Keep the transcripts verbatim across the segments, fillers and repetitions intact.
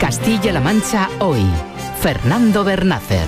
Castilla-La Mancha hoy. Fernando Bernácer.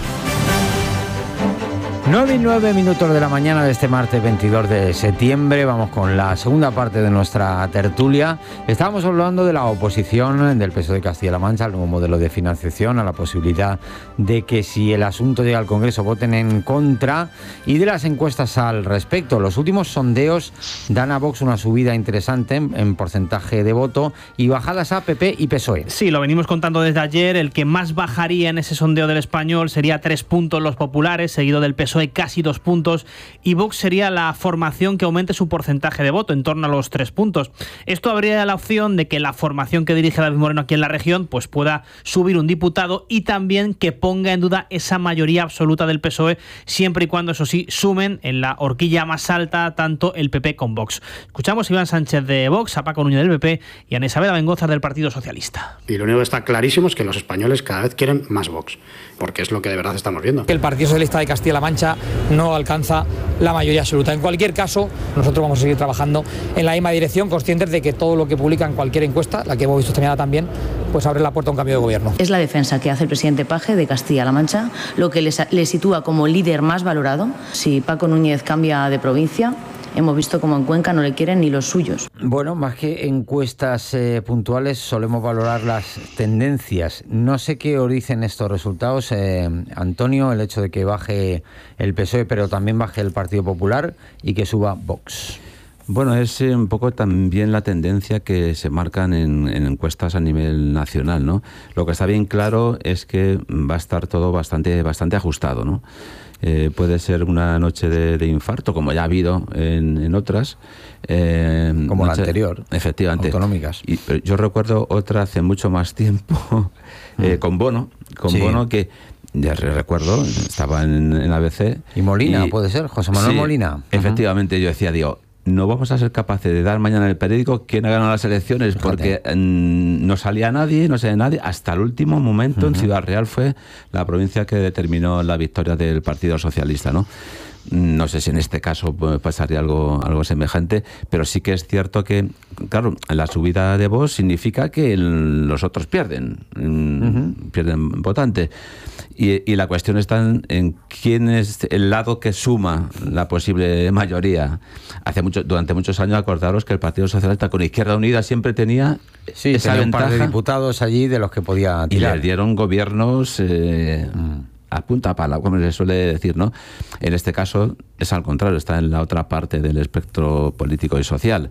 nueve y nueve minutos de la mañana de este martes veintidós de septiembre. Vamos con la segunda parte de nuestra tertulia. Estábamos hablando de la oposición del P S O E de Castilla-La Mancha al nuevo modelo de financiación, a la posibilidad de que si el asunto llega al Congreso voten en contra, y de las encuestas al respecto. Los últimos sondeos dan a Vox una subida interesante en, en porcentaje de voto y bajadas a P P y P S O E. Sí, lo venimos contando desde ayer. El que más bajaría en ese sondeo del Español sería tres puntos los populares, seguido del P S O E casi dos puntos, y Vox sería la formación que aumente su porcentaje de voto, en torno a los tres puntos. Esto habría la opción de que la formación que dirige David Moreno aquí en la región pues pueda subir un diputado, y también que ponga en duda esa mayoría absoluta del P S O E, siempre y cuando, eso sí, sumen en la horquilla más alta tanto el P P con Vox. Escuchamos a Iván Sánchez de Vox, a Paco Núñez del P P y a Ana Isabel Abengoza del Partido Socialista. Y lo único que está clarísimo es que los españoles cada vez quieren más Vox, porque es lo que de verdad estamos viendo. El Partido Socialista de Castilla-La Mancha no alcanza la mayoría absoluta. En cualquier caso, nosotros vamos a seguir trabajando en la misma dirección, conscientes de que todo lo que publica en cualquier encuesta, la que hemos visto esta mañana también, pues abre la puerta a un cambio de gobierno. Es la defensa que hace el presidente Paje de Castilla-La Mancha, lo que le, le sitúa como líder más valorado. Si Paco Núñez cambia de provincia, hemos visto como en Cuenca no le quieren ni los suyos. Bueno, más que encuestas eh, puntuales, solemos valorar las tendencias. No sé qué os dicen estos resultados, eh, Antonio, el hecho de que baje el P S O E, pero también baje el Partido Popular y que suba Vox. Bueno, es eh, un poco también la tendencia que se marcan en, en encuestas a nivel nacional, ¿no? Lo que está bien claro es que va a estar todo bastante, bastante ajustado, ¿no? Eh, puede ser una noche de, de infarto, como ya ha habido en, en otras. Eh, como noche, la anterior, efectivamente. Autonómicas. Y, yo recuerdo otra hace mucho más tiempo, eh, mm. con Bono, con sí. Bono que... Ya recuerdo, estaba en, en A B C. Y Molina, y, puede ser, José Manuel sí, Molina. Efectivamente, uh-huh. Yo decía, digo, no vamos a ser capaces de dar mañana en el periódico quién ha ganado las elecciones. Fíjate. Porque mmm, no salía nadie, no salía nadie. Hasta el último momento, uh-huh. en Ciudad Real fue la provincia que determinó la victoria del Partido Socialista, ¿no? No sé si en este caso pasaría algo, algo semejante, pero sí que es cierto que, claro, la subida de Vox significa que el, los otros pierden, uh-huh. pierden votantes. Y, y la cuestión está en, en quién es el lado que suma la posible mayoría. Hace mucho, durante muchos años, acordaros que el Partido Socialista con Izquierda Unida siempre tenía sí, esa tenía ventaja. Un par de diputados allí de los que podía tirar. Y les dieron gobiernos... Eh, mm. a punta pala, como se suele decir, ¿no? En este caso es al contrario, está en la otra parte del espectro político y social.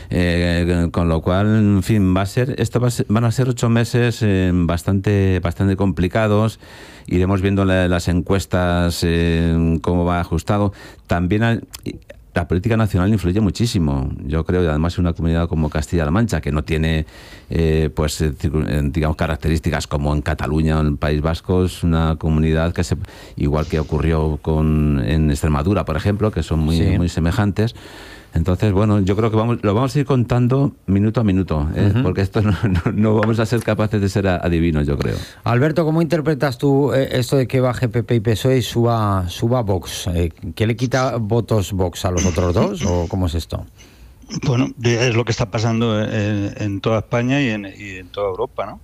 Eh, con lo cual, en fin, va a ser, esto va a ser, van a ser ocho meses eh, bastante, bastante complicados. Iremos viendo la, las encuestas, eh, cómo va ajustado. También hay, la política nacional influye muchísimo. Yo creo, y además en una comunidad como Castilla-La Mancha, que no tiene eh, pues digamos características como en Cataluña o en el País Vasco, es una comunidad que se, igual que ocurrió con en Extremadura, por ejemplo, que son muy, sí. muy semejantes. Entonces, bueno, yo creo que vamos, lo vamos a ir contando minuto a minuto, ¿eh? Uh-huh. Porque esto no, no, no vamos a ser capaces de ser adivinos, yo creo. Alberto, ¿cómo interpretas tú eh, esto de que baje P P y P S O E y suba, suba Vox? Eh, ¿Qué le quita votos Vox a los otros dos o cómo es esto? Bueno, es lo que está pasando en, en toda España y en, y en toda Europa, ¿no?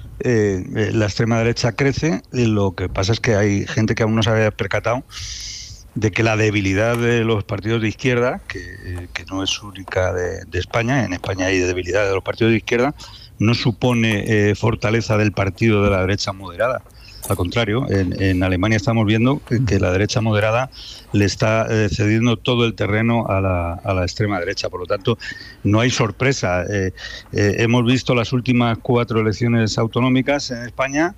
Eh, la extrema derecha crece y lo que pasa es que hay gente que aún no se había percatado de que la debilidad de los partidos de izquierda, que, eh, que no es única de, de España, en España hay debilidad de los partidos de izquierda, no supone eh, fortaleza del partido de la derecha moderada. Al contrario, en, en Alemania estamos viendo que, que la derecha moderada le está eh, cediendo todo el terreno a la, a la extrema derecha. Por lo tanto, no hay sorpresa. Eh, eh, hemos visto las últimas cuatro elecciones autonómicas en España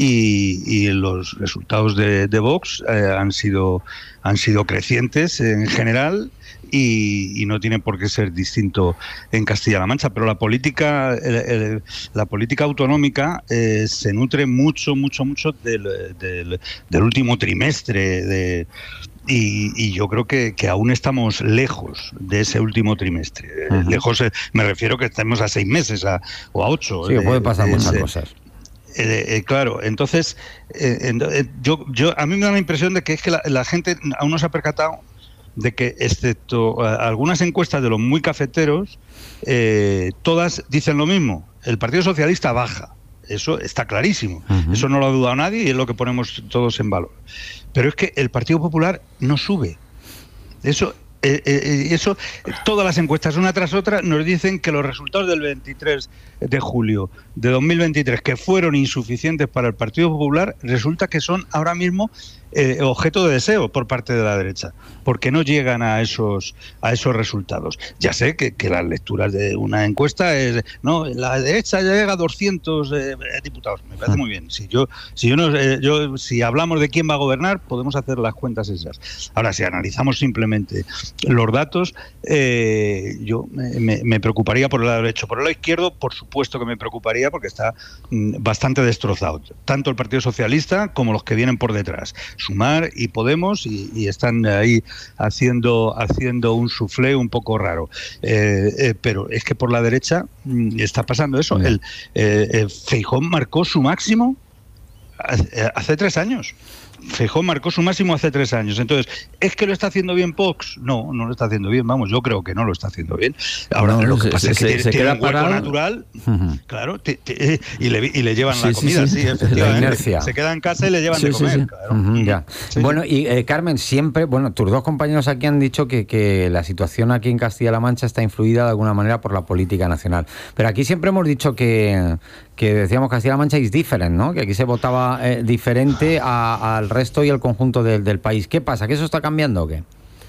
y, y los resultados de, de Vox eh, han sido han sido crecientes en general y, y no tiene por qué ser distinto en Castilla-La Mancha, pero la política el, el, la política autonómica eh, se nutre mucho mucho mucho del, del, del último trimestre de Y, y yo creo que, que aún estamos lejos de ese último trimestre. Uh-huh. Lejos, me refiero que estemos a seis meses a, o a ocho. Sí, puede pasar eh, muchas eh, cosas. Eh, eh, claro, entonces eh, eh, yo, yo a mí me da la impresión de que es que la, la gente aún no se ha percatado de que, excepto uh, algunas encuestas de los muy cafeteros, eh, todas dicen lo mismo. El Partido Socialista baja. eso está clarísimo. Uh-huh. Eso no lo ha dudado nadie y es lo que ponemos todos en valor. Pero es que el Partido Popular no sube. Eso... Eh, eh, eso, todas las encuestas una tras otra nos dicen que los resultados del veintitrés de julio de dos mil veintitrés, que fueron insuficientes para el Partido Popular, resulta que son ahora mismo eh, objeto de deseo por parte de la derecha, porque no llegan a esos a esos resultados. Ya sé que, que las lecturas de una encuesta es, no, la derecha llega a doscientos eh, diputados, me parece muy bien. Si yo si yo, no, eh, yo si hablamos de quién va a gobernar, podemos hacer las cuentas esas. Ahora, si analizamos simplemente los datos, eh, yo me, me preocuparía por el lado derecho. Por el lado izquierdo, por supuesto que me preocuparía, porque está mm, bastante destrozado, tanto el Partido Socialista como los que vienen por detrás, Sumar y Podemos, y, y están ahí haciendo haciendo un suflé un poco raro. Eh, eh, pero es que por la derecha mm, está pasando eso. El eh, eh, Feijóo marcó su máximo hace, hace tres años. Feijóo marcó su máximo hace tres años. Entonces, ¿es que lo está haciendo bien Vox? No, no lo está haciendo bien. Vamos, yo creo que no lo está haciendo bien. Ahora, no, lo que pasa se, es que se, tiene, se tiene un hueco parado. natural, uh-huh. claro, te, te, y, le, y le llevan sí, la comida, sí, sí, sí efectivamente. La inercia. Se queda en casa y le llevan sí, de comer. Sí, sí. Claro. Uh-huh, ya. Sí, bueno, y eh, Carmen, siempre, bueno, tus dos compañeros aquí han dicho que, que la situación aquí en Castilla-La Mancha está influida de alguna manera por la política nacional. Pero aquí siempre hemos dicho que... que decíamos Castilla-La Mancha es diferente, ¿no? Que aquí se votaba eh, diferente a, al resto y al conjunto de, del país. ¿Qué pasa? ¿Que eso está cambiando o qué?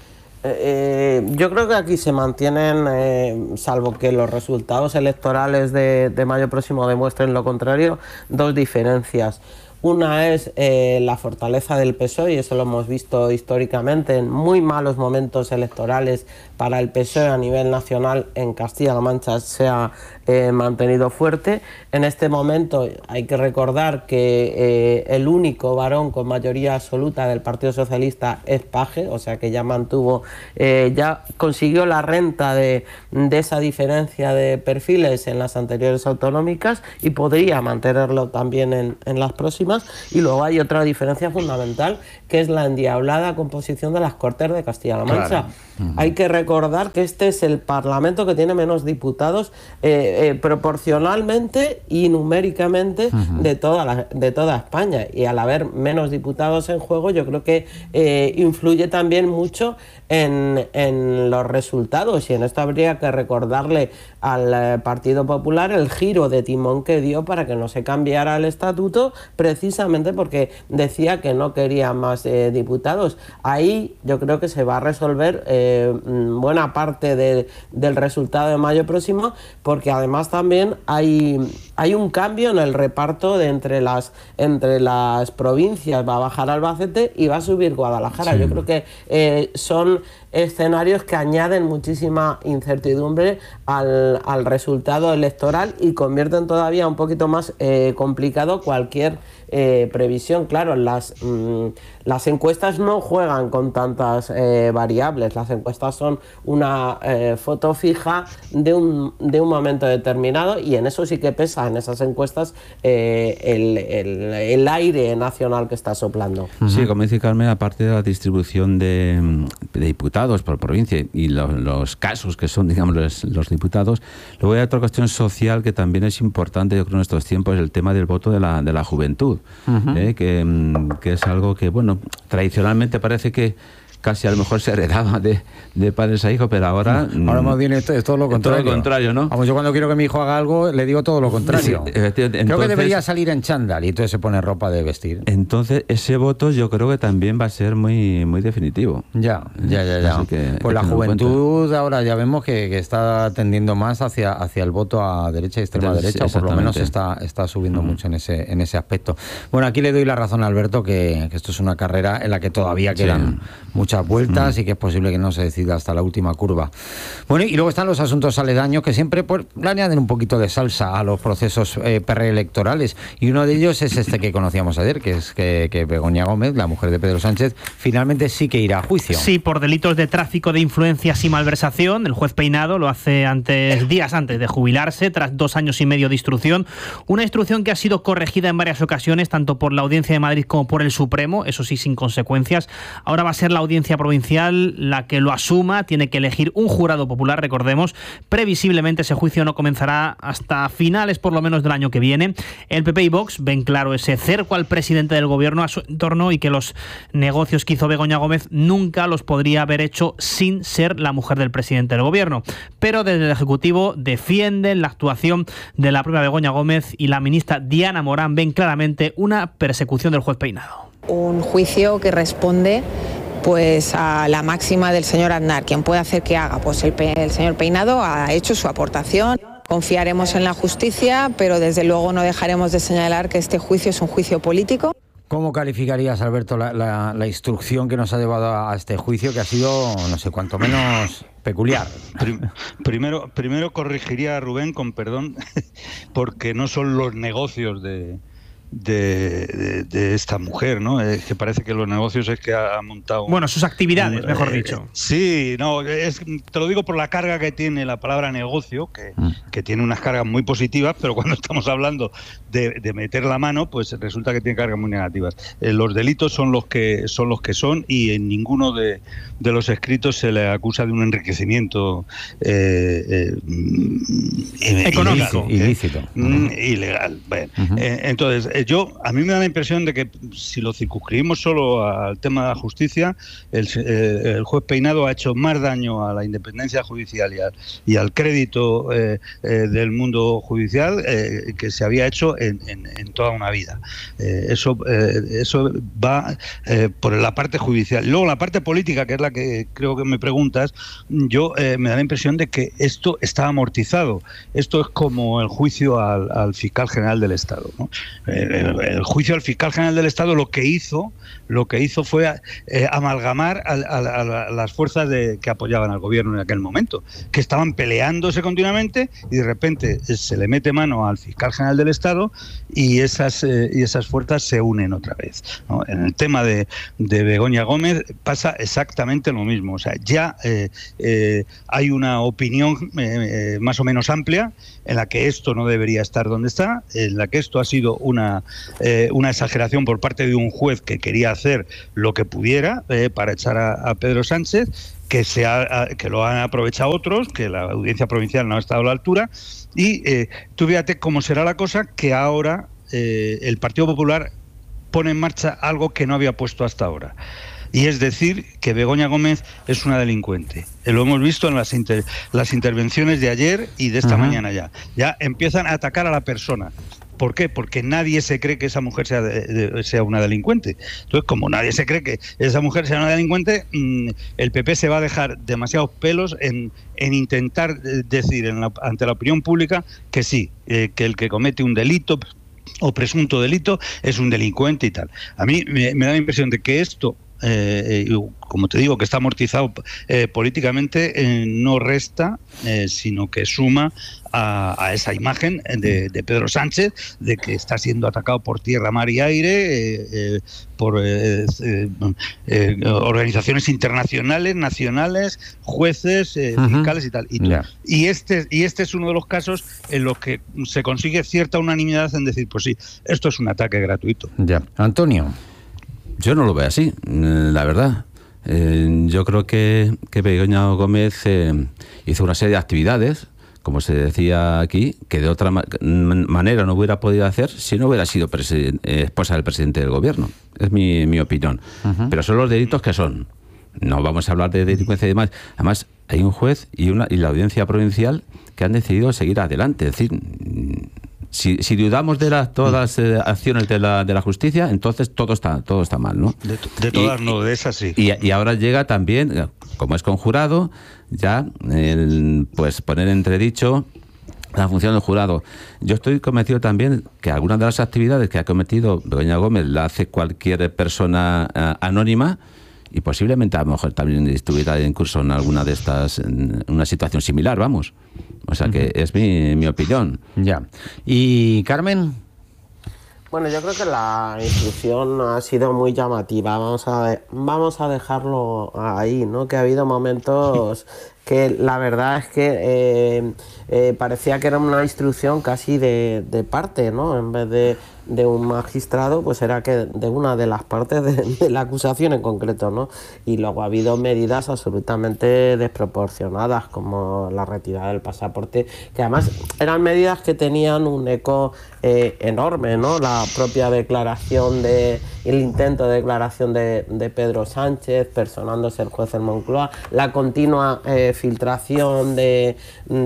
Eh, yo creo que aquí se mantienen, eh, salvo que los resultados electorales de, de mayo próximo demuestren lo contrario, dos diferencias. Una es eh, la fortaleza del P S O E, y eso lo hemos visto históricamente en muy malos momentos electorales para el P S O E a nivel nacional. En Castilla-La Mancha se ha eh, mantenido fuerte. En este momento hay que recordar que eh, el único varón con mayoría absoluta del Partido Socialista es Paje, o sea que ya mantuvo, eh, ya consiguió la renta de, de esa diferencia de perfiles en las anteriores autonómicas y podría mantenerlo también en, en las próximas. Y luego hay otra diferencia fundamental, que es la endiablada composición de las Cortes de Castilla-La Mancha. Claro. Uh-huh. Hay que recordar que este es el Parlamento que tiene menos diputados eh, eh, proporcionalmente y numéricamente uh-huh. de, toda la, de toda España. Y al haber menos diputados en juego, yo creo que eh, influye también mucho en, en los resultados. Y en esto habría que recordarle al eh, Partido Popular el giro de timón que dio para que no se cambiara el estatuto, precisamente porque decía que no quería más eh, diputados. Ahí yo creo que se va a resolver eh, buena parte de, del resultado de mayo próximo, porque además también hay, hay un cambio en el reparto de entre las entre las provincias. Va a bajar Albacete y va a subir Guadalajara. Sí. Yo creo que eh, son escenarios que añaden muchísima incertidumbre al, al resultado electoral y convierten todavía un poquito más eh, complicado cualquier eh, previsión. Claro, las, mmm, las encuestas no juegan con tantas eh, variables. Las encuestas son una eh, foto fija de un, de un momento determinado, y en eso sí que pesa, en esas encuestas, eh, el, el, el aire nacional que está soplando. Sí, como dice Carmen, aparte de la distribución de, de diputados por provincia y lo, los casos que son, digamos, los, los diputados, luego hay otra cuestión social que también es importante, yo creo, en estos tiempos, el tema del voto de la, de la juventud, uh-huh. eh, que, que es algo que, bueno, tradicionalmente parece que casi a lo mejor se heredaba de, de padres a hijos, pero ahora... No, ahora más bien es, es todo lo contrario. Todo lo contrario, ¿no? Vamos, yo cuando quiero que mi hijo haga algo, le digo todo lo contrario. Sí, entonces, creo que debería salir en chándal y entonces se pone ropa de vestir. Entonces, ese voto yo creo que también va a ser muy, muy definitivo. Ya, ya, ya, ya. Que, pues la juventud ahora ya vemos que, que está tendiendo más hacia, hacia el voto a derecha y extrema Entonces, derecha, o por lo menos está, está subiendo uh-huh. mucho en ese, en ese aspecto. Bueno, aquí le doy la razón a Alberto, que, que esto es una carrera en la que todavía quedan sí. muchas vueltas mm. y que es posible que no se decida hasta la última curva. Bueno, y luego están los asuntos aledaños que siempre pues, le añaden un poquito de salsa a los procesos eh, preelectorales, y uno de ellos es este que conocíamos ayer, que es que, que Begoña Gómez, la mujer de Pedro Sánchez, finalmente sí que irá a juicio. Sí, por delitos de tráfico de influencias y malversación. El juez Peinado lo hace antes, días antes de jubilarse, tras dos años y medio de instrucción. Una instrucción que ha sido corregida en varias ocasiones, tanto por la Audiencia de Madrid como por el Supremo, eso sí, sin consecuencias. Ahora va a ser la Audiencia audiencia provincial la que lo asuma, tiene que elegir un jurado popular, recordemos. Previsiblemente ese juicio no comenzará hasta finales por lo menos del año que viene. El P P y Vox ven claro ese cerco al presidente del gobierno, a su entorno, y que los negocios que hizo Begoña Gómez nunca los podría haber hecho sin ser la mujer del presidente del gobierno. Pero desde el Ejecutivo defienden la actuación de la propia Begoña Gómez, y la ministra Diana Morán ven claramente una persecución del juez Peinado. Un juicio que responde pues a la máxima del señor Aznar. ¿Quién puede hacer que haga? Pues el, el señor Peinado ha hecho su aportación. Confiaremos en la justicia, pero desde luego no dejaremos de señalar que este juicio es un juicio político. ¿Cómo calificarías, Alberto, la, la, la instrucción que nos ha llevado a este juicio, que ha sido, no sé, cuanto menos peculiar? Primero, primero corregiría a Rubén, con perdón, porque no son los negocios de... De, de, de esta mujer, ¿no? Es que parece que los negocios es que ha montado... Bueno, sus actividades, un, mejor eh, dicho. Sí, no, es, te lo digo por la carga que tiene la palabra negocio, que, que tiene unas cargas muy positivas, pero cuando estamos hablando de, de meter la mano, pues resulta que tiene cargas muy negativas. Eh, los delitos son los que son los que son, y en ninguno de, de los escritos se le acusa de un enriquecimiento eh, eh, económico, ilícito. ilícito. Uh-huh. Ilegal. Bueno, uh-huh. eh, entonces, eh, yo, a mí me da la impresión de que si lo circunscribimos solo al tema de la justicia, el, eh, el juez Peinado ha hecho más daño a la independencia judicial y al, y al crédito eh, eh, del mundo judicial eh, que se había hecho en, en, en toda una vida. Eh, eso, eh, eso va eh, por la parte judicial. Luego, la parte política, que es la que creo que me preguntas, yo eh, me da la impresión de que esto está amortizado. Esto es como el juicio al, al fiscal general del Estado, ¿no? Eh, el, el juicio al fiscal general del Estado lo que hizo, lo que hizo fue eh, amalgamar a, a, a las fuerzas de, que apoyaban al gobierno en aquel momento, que estaban peleándose continuamente, y de repente se le mete mano al fiscal general del Estado y esas eh, y esas fuerzas se unen otra vez, ¿no? En el tema de, de Begoña Gómez pasa exactamente lo mismo. O sea, ya eh, eh, hay una opinión eh, más o menos amplia en la que esto no debería estar donde está, en la que esto ha sido una, eh, una exageración por parte de un juez que quería hacer lo que pudiera eh, para echar a, a Pedro Sánchez, que, se ha, que lo han aprovechado otros, que la audiencia provincial no ha estado a la altura, y eh, tú fíjate cómo será la cosa, que ahora eh, el Partido Popular pone en marcha algo que no había puesto hasta ahora. Y es decir, que Begoña Gómez es una delincuente. Eh, lo hemos visto en las, inter, las intervenciones de ayer y de esta uh-huh. mañana ya. Ya empiezan a atacar a la persona. ¿Por qué? Porque nadie se cree que esa mujer sea, de, de, sea una delincuente. Entonces, como nadie se cree que esa mujer sea una delincuente, mmm, el P P se va a dejar demasiados pelos en, en intentar decir en la, ante la opinión pública que sí, eh, que el que comete un delito o presunto delito es un delincuente y tal. A mí me, me da la impresión de que esto, Eh, eh, como te digo, que está amortizado eh, políticamente, eh, no resta, eh, sino que suma a, a esa imagen de, de Pedro Sánchez, de que está siendo atacado por tierra, mar y aire, eh, eh, por eh, eh, eh, organizaciones internacionales, nacionales, jueces, eh, uh-huh. fiscales y tal. Y, yeah. y, este, y este es uno de los casos en los que se consigue cierta unanimidad en decir, pues sí, esto es un ataque gratuito. Ya, Antonio. Yo no lo veo así, la verdad. Eh, yo creo que, que Begoña Gómez eh, hizo una serie de actividades, como se decía aquí, que de otra ma- manera no hubiera podido hacer si no hubiera sido presi- eh, esposa del presidente del gobierno. Es mi, mi opinión. Uh-huh. Pero son los delitos que son. No vamos a hablar de delincuencia y demás. Además, hay un juez y, una, y la audiencia provincial que han decidido seguir adelante. Es decir, Si, si dudamos de la, todas las eh, acciones de la, de la justicia, entonces todo está todo está mal, ¿no? De, de todas y, no, de esas sí. Y, y ahora llega también, como es conjurado, ya el, pues poner en entredicho la función del jurado. Yo estoy convencido también que algunas de las actividades que ha cometido Begoña Gómez la hace cualquier persona uh, anónima, y posiblemente a lo mejor también estuviera en curso en alguna de estas, en una situación similar, vamos. O sea que es mi, mi opinión. Ya. ¿Y Carmen? Bueno, yo creo que la instrucción ha sido muy llamativa. Vamos a, vamos a dejarlo ahí, ¿no? Que ha habido momentos que la verdad es que eh, eh, parecía que era una instrucción casi de, de parte, ¿no? En vez de, de un magistrado, pues era que de una de las partes de, de la acusación en concreto, ¿no? Y luego ha habido medidas absolutamente desproporcionadas, como la retirada del pasaporte, que además eran medidas que tenían un eco eh, enorme, ¿no? La propia declaración de, el intento de declaración de, de Pedro Sánchez, personándose el juez en Moncloa, la continua eh, filtración de,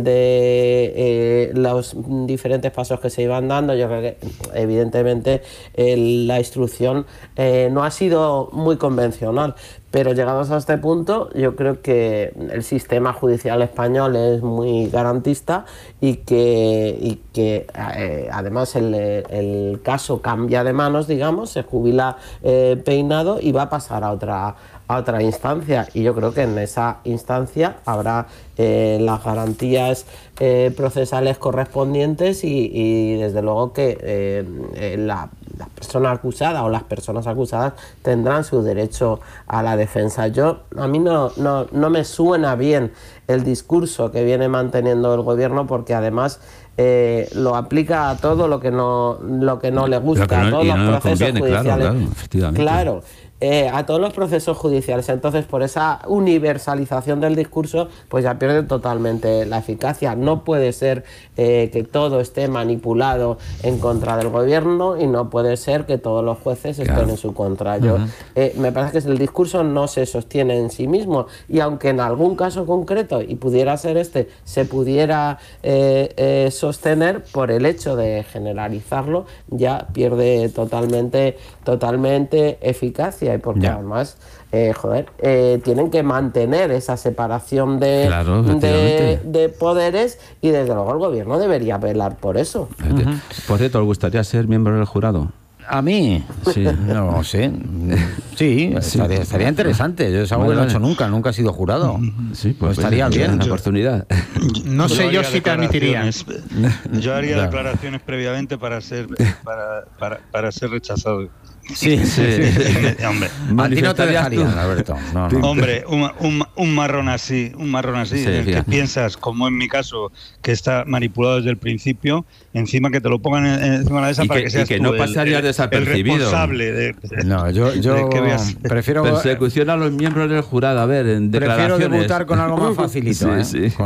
de eh, los diferentes pasos que se iban dando. Yo creo que evidentemente eh, la instrucción eh, no ha sido muy convencional, pero llegados a este punto yo creo que el sistema judicial español es muy garantista y que, y que eh, además el, el caso cambia de manos, digamos, se jubila eh, Peinado y va a pasar a otra a otra instancia, y yo creo que en esa instancia habrá eh, las garantías eh, procesales correspondientes y, y desde luego que eh, eh, la, la persona acusada o las personas acusadas tendrán su derecho a la defensa. Yo, a mí no, no, no me suena bien el discurso que viene manteniendo el gobierno, porque además Eh, lo aplica a todo lo que no lo que no le gusta, no, a todos los no procesos conviene, judiciales. Claro, claro, efectivamente. Claro. Eh, a todos los procesos judiciales. Entonces, por esa universalización del discurso, pues ya pierde totalmente la eficacia. No puede ser eh, que todo esté manipulado en contra del gobierno, y no puede ser que todos los jueces estén Claro. en su contra. Yo, Uh-huh. eh, me parece que el discurso no se sostiene en sí mismo, y aunque en algún caso concreto, y pudiera ser este, se pudiera eh, eh, sostener, por el hecho de generalizarlo, ya pierde totalmente, totalmente eficacia. Y porque Ya. además, eh, joder, eh, tienen que mantener esa separación de, Claro, de, efectivamente. de poderes, y desde luego el gobierno debería velar por eso. Uh-huh. Por cierto, ¿os gustaría ser miembro del jurado? ¿A mí? Sí. No lo sé. Sí, estaría, estaría interesante. Yo es algo Vale, que no he vale. hecho nunca, nunca he sido jurado. Sí, pues estaría pues, bien. Una oportunidad. No sé yo haría si te admitiría. declaraciones- Yo haría Ya. declaraciones previamente para ser para, para, para ser rechazado. Sí, sí. Hombre, A ti no te Manifestarías tú. dejarían, Alberto. No, no. Hombre, un, un, un marrón así, un marrón así, Sí, en el que fíjate. piensas, como en mi caso, que está manipulado desde el principio, encima que te lo pongan en- encima de la mesa Y para que- que, seas y que tú no el- pasarías el, desapercibido. el responsable de, No, yo, yo de que veas- prefiero, Persecución a los miembros del jurado. A ver, en prefiero declaraciones. debutar con algo más facilito. Sí, ¿eh? sí. Con